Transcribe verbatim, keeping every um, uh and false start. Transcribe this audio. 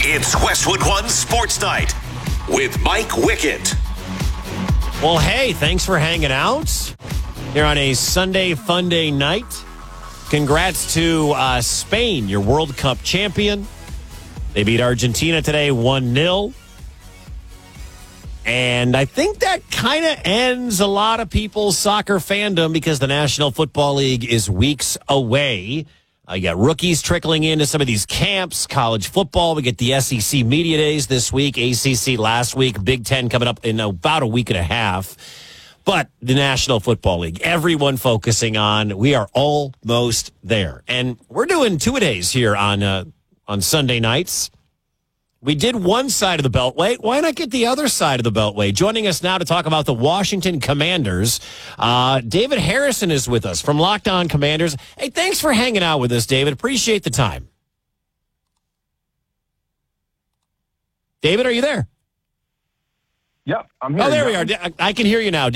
It's Westwood One Sports Night with Mike Wickett. Well, hey, thanks for hanging out here on a Sunday Fun Day night. Congrats to uh, Spain, your World Cup champion. They beat Argentina today one nil. And I think that kind of ends a lot of people's soccer fandom because the National Football League is weeks away. Uh, you got rookies trickling into some of these camps, college football. We get the S E C Media Days this week, A C C last week, Big Ten coming up in about a week and a half. But the National Football League, everyone focusing on, we are almost there. And we're doing two-a-days here on uh, on Sunday nights. We did one side of the Beltway. Why not get the other side of the Beltway? Joining us now to talk about the Washington Commanders, uh, David Harrison is with us from Locked On Commanders. Hey, thanks for hanging out with us, David. Appreciate the time. David, are you there? Yep, I'm here. Oh, there we are. I can hear you now.